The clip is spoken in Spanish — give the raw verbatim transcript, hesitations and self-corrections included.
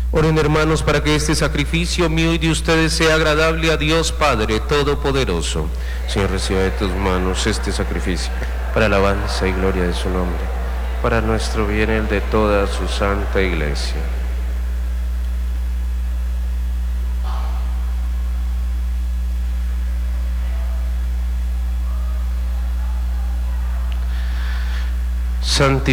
Oren, hermanos, para que este sacrificio mío y de ustedes sea agradable a Dios Padre Todopoderoso. Señor, reciba de tus manos este sacrificio para alabanza y gloria de su nombre, para nuestro bien y el de toda su santa Iglesia. Santificado